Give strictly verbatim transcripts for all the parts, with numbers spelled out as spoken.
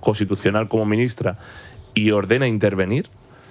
constitucional como ministra y ordena intervenir,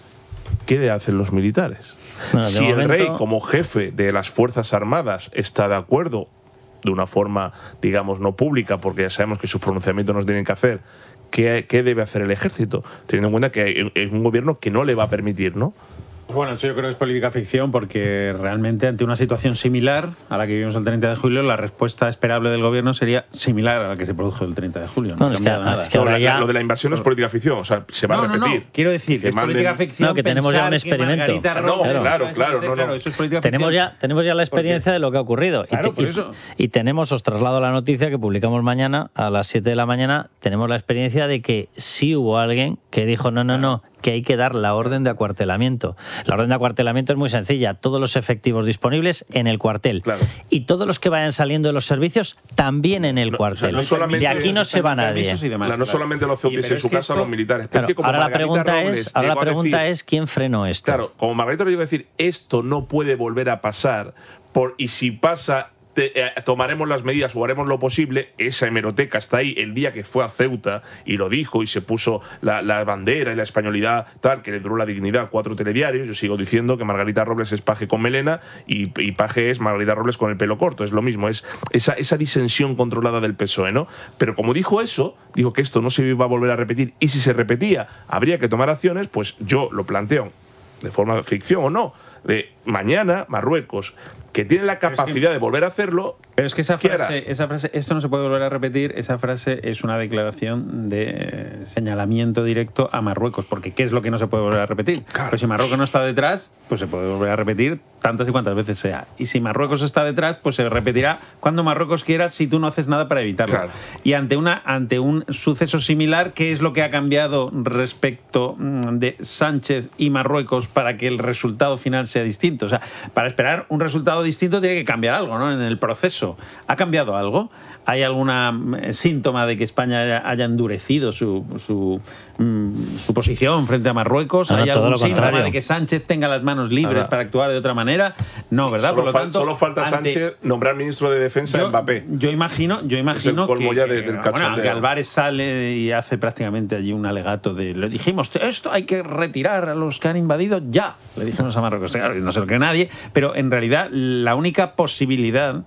¿qué hacen los militares? Bueno, si momento... el rey, como jefe de las Fuerzas Armadas, está de acuerdo, de una forma, digamos, no pública, porque ya sabemos que sus pronunciamientos nos tienen que hacer, ¿qué, qué debe hacer el ejército? Teniendo en cuenta que es un gobierno que no le va a permitir, ¿no? Bueno, eso yo creo que es política ficción, porque realmente ante una situación similar a la que vivimos el treinta de julio, la respuesta esperable del gobierno sería similar a la que se produjo el treinta de julio. No, no ha cambiado es que, nada. Es que ahora ya... Lo de la invasión no es política ficción, o sea, se va no, a repetir. No, no. Quiero decir que, que es manden... política ficción. No, que tenemos ya un experimento. No, claro, claro, claro, no, no. Eso es política tenemos ya tenemos ya la experiencia de lo que ha ocurrido. Claro, y, por y, eso. y tenemos, os traslado la noticia que publicamos mañana a las siete de la mañana, tenemos la experiencia de que sí hubo alguien que dijo no, no, no, que hay que dar la orden de acuartelamiento. La orden de acuartelamiento es muy sencilla, todos los efectivos disponibles en el cuartel. Claro. Y todos los que vayan saliendo de los servicios también en el no, cuartel. O sea, no de aquí no se va nadie. Demás, la, no solamente los C U P I en su casa esto... los militares. Claro, es que como ahora Margarita la pregunta, Robles es, ahora la pregunta decir, es ¿quién frenó esto? Claro, como Margarita Robles llegó a decir, esto no puede volver a pasar, por, y si pasa... Te, eh, tomaremos las medidas o haremos lo posible. Esa hemeroteca está ahí el día que fue a Ceuta y lo dijo y se puso la, la bandera y la españolidad tal, que le duró la dignidad a cuatro telediarios. Yo sigo diciendo que Margarita Robles es paje con melena y, y paje es Margarita Robles con el pelo corto, es lo mismo, es esa, esa disensión controlada del P S O E, ¿no? Pero como dijo eso, dijo que esto no se iba a volver a repetir y si se repetía habría que tomar acciones, pues yo lo planteo de forma ficción o no, de mañana Marruecos, que tiene la capacidad es que, de volver a hacerlo. Pero es que esa frase, esa frase, esto no se puede volver a repetir, esa frase es una declaración de señalamiento directo a Marruecos, porque ¿qué es lo que no se puede volver a repetir? Claro. Pues si Marruecos no está detrás, pues se puede volver a repetir tantas y cuantas veces sea. Y si Marruecos está detrás, pues se repetirá cuando Marruecos quiera si tú no haces nada para evitarlo. Claro. Y ante, una, ante un suceso similar, ¿qué es lo que ha cambiado respecto de Sánchez y Marruecos para que el resultado final sea distinto? O sea, para esperar un resultado distinto tiene que cambiar algo, ¿no? En el proceso. ¿Ha cambiado algo? ¿Hay algún síntoma de que España haya, haya endurecido su, su, mm, su posición frente a Marruecos? No, ¿Hay algún síntoma contrario. de que Sánchez tenga las manos libres Ahora, para actuar de otra manera? No, ¿verdad? Solo, Por lo fal tanto, solo falta ante, Sánchez nombrar ministro de Defensa yo, a Mbappé. Yo imagino, yo imagino es el colmo que, ya de, que del bueno, aunque Álvarez sale y hace prácticamente allí un alegato de le dijimos, esto hay que retirar a los que han invadido ya. Le dijimos a Marruecos, claro, no se lo cree nadie, pero en realidad la única posibilidad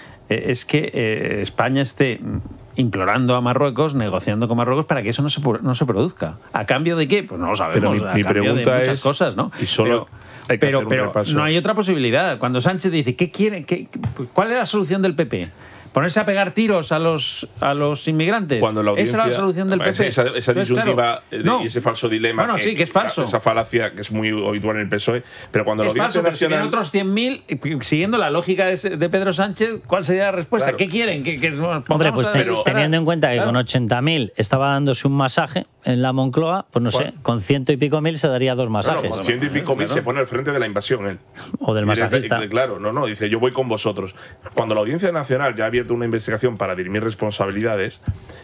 es que eh, España esté implorando a Marruecos, negociando con Marruecos para que eso no se, no se produzca. ¿A cambio de qué? Pues no lo sabemos. Pero mi, a mi cambio pregunta de muchas es, cosas, ¿no? Y solo pero hay que pero, hacer un pero repaso. no hay otra posibilidad. Cuando Sánchez dice, ¿qué quiere? Qué, ¿cuál es la solución del P P? ¿Ponerse a pegar tiros a los, a los inmigrantes? Cuando la audiencia, esa era la solución del P P. Esa, esa disyuntiva Entonces, claro, y ese falso dilema. Bueno, sí, que es falso. Esa falacia que es muy habitual en el P S O E. Pero cuando es la audiencia falso, nacional. Pero si otros cien mil, siguiendo la lógica de, de Pedro Sánchez, ¿cuál sería la respuesta? Claro. ¿Qué quieren? ¿Que, que Hombre, pues te, teniendo en cuenta que claro. con ochenta mil estaba dándose un masaje en la Moncloa, pues no sé, con ciento y pico mil se daría dos masajes. Bueno, con ciento y pico mil claro. se pone al frente de la invasión él. O del masajista. Dice, claro, no, no, dice, yo voy con vosotros. Cuando la Audiencia Nacional ya ha abierto una investigación para dirimir responsabilidades,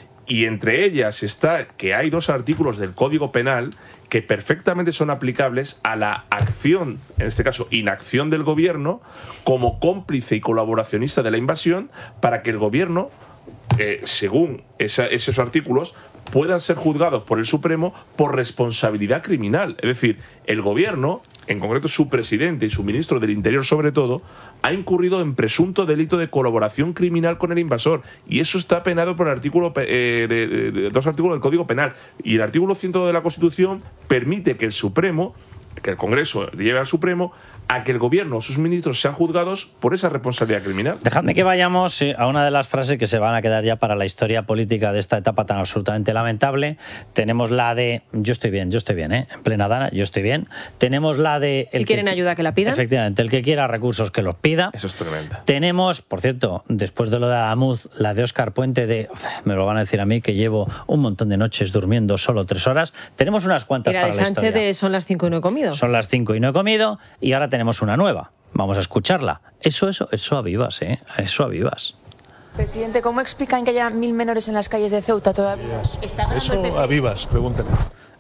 y entre ellas está que hay dos artículos del Código Penal que perfectamente son aplicables a la acción, en este caso inacción del gobierno, como cómplice y colaboracionista de la invasión, para que el gobierno, eh, según esa, esos artículos, puedan ser juzgados por el Supremo por responsabilidad criminal. Es decir, el gobierno, en concreto su presidente y su ministro del Interior sobre todo, ha incurrido en presunto delito de colaboración criminal con el invasor. Y eso está penado por el artículo, eh, de, de, de, dos artículos del Código Penal. Y el artículo cien de la Constitución permite que el Supremo, que el Congreso lleve al Supremo, a que el gobierno o sus ministros sean juzgados por esa responsabilidad criminal. Dejadme que vayamos a una de las frases que se van a quedar ya para la historia política de esta etapa tan absolutamente lamentable. Tenemos la de yo estoy bien, yo estoy bien, ¿eh? En plena dana, yo estoy bien. Tenemos la de... Si quieren que, ayuda, que la pidan. Efectivamente, el que quiera recursos, que los pida. Eso es tremendo. Tenemos, por cierto, después de lo de Adamuz, la de Óscar Puente de... Me lo van a decir a mí, que llevo un montón de noches durmiendo solo tres horas. Tenemos unas cuantas para la para la Sánchez historia. De son las cinco y no he comido. Son las cinco y no he comido, y ahora tenemos una nueva. Vamos a escucharla. Eso, eso, eso a vivas, ¿eh? Eso a vivas. Presidente, ¿cómo explican que haya mil menores en las calles de Ceuta todavía? Eso a vivas, pregúntale.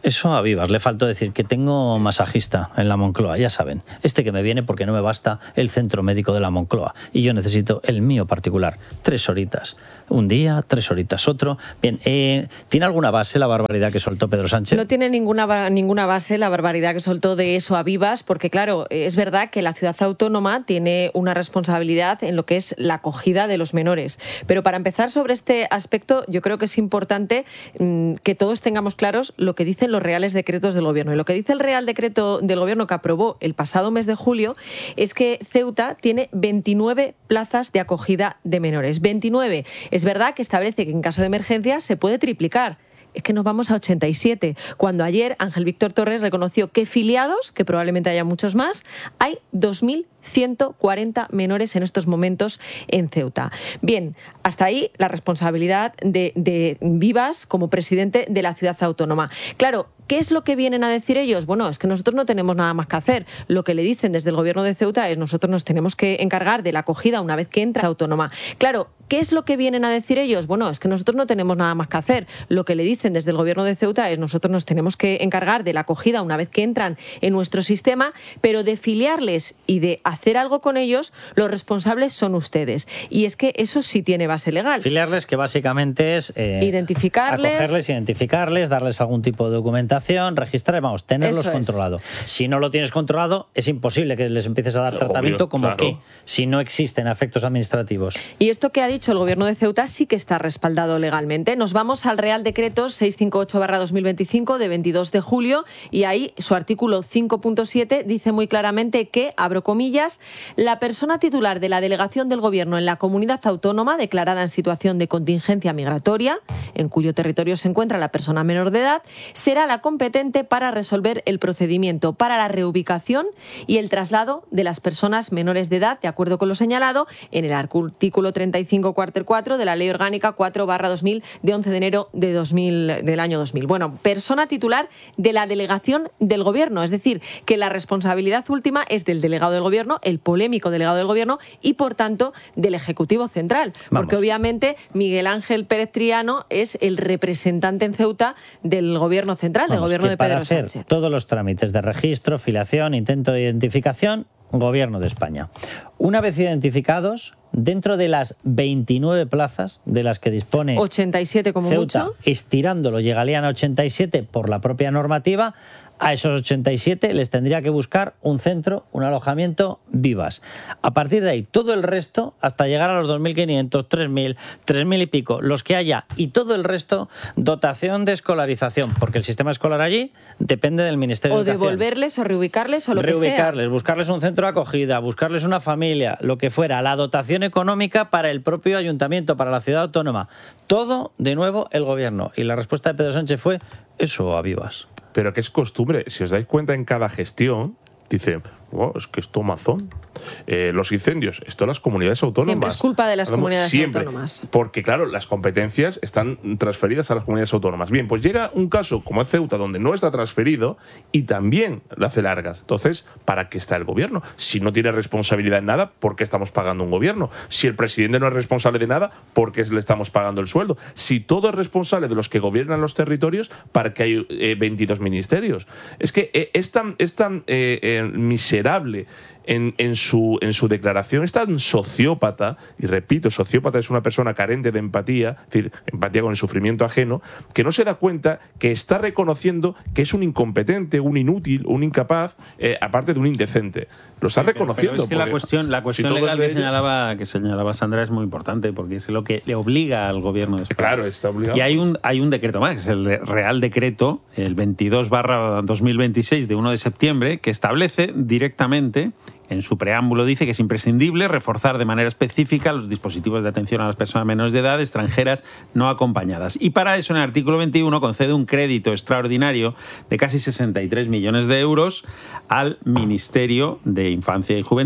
Eso a Vivas. Le faltó decir que tengo masajista en la Moncloa, ya saben. Este que me viene porque no me basta el centro médico de la Moncloa. Y yo necesito el mío particular. Tres horitas. Un día, tres horitas otro. Bien, eh, ¿tiene alguna base la barbaridad que soltó Pedro Sánchez? No tiene ninguna, ninguna base la barbaridad que soltó de eso a Vivas, porque claro, es verdad que la ciudad autónoma tiene una responsabilidad en lo que es la acogida de los menores. Pero para empezar sobre este aspecto, yo creo que es importante mmm, que todos tengamos claros lo que dicen los reales decretos del Gobierno. Y lo que dice el Real Decreto del Gobierno que aprobó el pasado mes de julio es que Ceuta tiene veintinueve plazas de acogida de menores. veintinueve. Es verdad que establece que en caso de emergencia se puede triplicar. Es que nos vamos a ochenta y siete, cuando ayer Ángel Víctor Torres reconoció que filiados, que probablemente haya muchos más, hay dos mil ciento cuarenta menores en estos momentos en Ceuta. Bien, hasta ahí la responsabilidad de, de Vivas como presidente de la ciudad autónoma. Claro, ¿qué es lo que vienen a decir ellos? Bueno, es que nosotros no tenemos nada más que hacer. Lo que le dicen desde el Gobierno de Ceuta es nosotros nos tenemos que encargar de la acogida una vez que entra la autónoma. Claro, ¿qué es lo que vienen a decir ellos? Bueno, es que nosotros no tenemos nada más que hacer. Lo que le dicen desde el Gobierno de Ceuta es nosotros nos tenemos que encargar de la acogida una vez que entran en nuestro sistema, pero de filiarles y de hacer algo con ellos, los responsables son ustedes. Y es que eso sí tiene base legal. Filiarles, que básicamente es eh, identificarles, acogerles, identificarles, darles algún tipo de documentación, registrar, vamos, tenerlos eso controlado. Es. Si no lo tienes controlado, es imposible que les empieces a dar Obvio, tratamiento como claro. que si no existen efectos administrativos. Y esto que ha dicho el Gobierno de Ceuta sí que está respaldado legalmente. Nos vamos al Real Decreto seiscientos cincuenta y ocho barra dos mil veinticinco de veintidós de julio y ahí su artículo cinco punto siete dice muy claramente que, abro comillas, la persona titular de la delegación del Gobierno en la comunidad autónoma declarada en situación de contingencia migratoria, en cuyo territorio se encuentra la persona menor de edad, será la competente para resolver el procedimiento para la reubicación y el traslado de las personas menores de edad, de acuerdo con lo señalado en el artículo treinta y cinco cuarter cuatro de la Ley Orgánica cuatro barra dos mil de once de enero de dos mil, del año dos mil. Bueno, persona titular de la delegación del Gobierno, es decir, que la responsabilidad última es del delegado del Gobierno, el polémico delegado del Gobierno y, por tanto, del Ejecutivo Central. Vamos. Porque, obviamente, Miguel Ángel Pérez Triano es el representante en Ceuta del Gobierno Central, del Vamos, Gobierno que de para Pedro hacer Sánchez. todos los trámites de registro, filiación, intento de identificación, Gobierno de España. Una vez identificados, dentro de las veintinueve plazas de las que dispone ochenta y siete como Ceuta, mucho. estirándolo llegarían a ochenta y siete por la propia normativa, a esos ochenta y siete les tendría que buscar un centro, un alojamiento, Vivas. A partir de ahí, todo el resto, hasta llegar a los dos mil quinientos, tres mil, tres mil y pico, los que haya, y todo el resto, dotación de escolarización, porque el sistema escolar allí depende del Ministerio O de Educación. devolverles o reubicarles o lo que sea. Reubicarles, buscarles un centro de acogida, buscarles una familia, lo que fuera, la dotación económica para el propio ayuntamiento, para la ciudad autónoma. Todo, de nuevo, el gobierno. Y la respuesta de Pedro Sánchez fue eso a Vivas. Pero que es costumbre, si os dais cuenta en cada gestión, dice, oh, es que esto mazón. Eh, los incendios, esto las comunidades autónomas. Siempre es culpa de las Hablamos comunidades siempre, autónomas. Porque, claro, las competencias están transferidas a las comunidades autónomas. Bien, pues llega un caso como es Ceuta, donde no está transferido y también la hace largas. Entonces, ¿para qué está el gobierno? Si no tiene responsabilidad en nada, ¿por qué estamos pagando un gobierno? Si el presidente no es responsable de nada, ¿por qué le estamos pagando el sueldo? Si todo es responsable de los que gobiernan los territorios, ¿para qué hay eh, veintidós ministerios? Es que eh, es tan, es tan eh, eh, miserable En, en, su, en su declaración, es tan sociópata, y repito, sociópata es una persona carente de empatía, es decir, empatía con el sufrimiento ajeno, que no se da cuenta que está reconociendo que es un incompetente, un inútil, un incapaz, eh, aparte de un indecente. Lo está Sí, pero, reconociendo. pero es que la porque cuestión, la cuestión si todo legal es de que ellos- señalaba, que señalaba Sandra es muy importante, porque es lo que le obliga al gobierno de España. Claro, está obligado. Y hay un, hay un decreto más, que es el de Real Decreto, el veintidós barra dos mil veintiséis de uno de septiembre, que establece directamente, en su preámbulo dice que es imprescindible reforzar de manera específica los dispositivos de atención a las personas menores de edad extranjeras no acompañadas. Y para eso, en el artículo veintiuno, concede un crédito extraordinario de casi sesenta y tres millones de euros al Ministerio de Infancia y Juventud,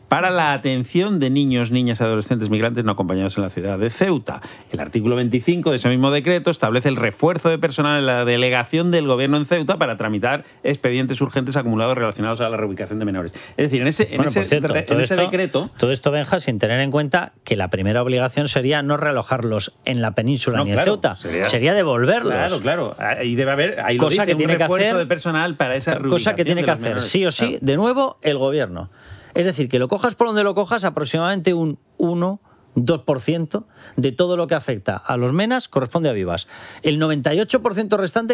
para la atención de niños, niñas y adolescentes migrantes no acompañados en la ciudad de Ceuta. El artículo veinticinco de ese mismo decreto establece el refuerzo de personal en la delegación del gobierno en Ceuta para tramitar expedientes urgentes acumulados relacionados a la reubicación de menores. Es decir, en ese, en Bueno, ese, por cierto, re- en todo ese esto- decreto... Todo esto, Benja, sin tener en cuenta que la primera obligación sería no realojarlos en la península No, ni en claro, Ceuta, sería- sería, devolverlos. Claro, claro. Ahí debe haber, ahí lo Cosa dice, que un tiene que refuerzo hacer- de personal para esa reubicación Cosa que tiene de que los hacer, menores. sí o sí, Claro. de nuevo, el gobierno. Es decir, que lo cojas por donde lo cojas, aproximadamente un uno, dos por ciento de todo lo que afecta a los MENAs corresponde a Vivas. El noventa y ocho por ciento restante